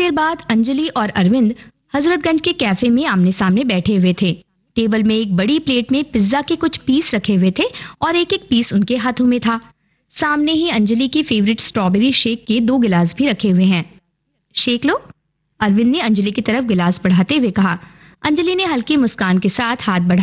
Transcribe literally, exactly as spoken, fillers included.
देर बाद अंजलि और अरविंद हजरतगंज के कैफे में आमने सामने बैठे हुए थे। टेबल में एक बड़ी प्लेट में पिज्जा के कुछ पीस रखे हुए थे और एक एक पीस उनके हाथों में था। सामने ही अंजलि की फेवरेट स्ट्रॉबेरी शेक के दो गिलास भी रखे हुए हैं। शेक लो, अरविंद ने अंजलि की तरफ गिलास बढ़ाते हुए कहा। अंजलि ने हल्की मुस्कान के साथ हाथ बढ़ा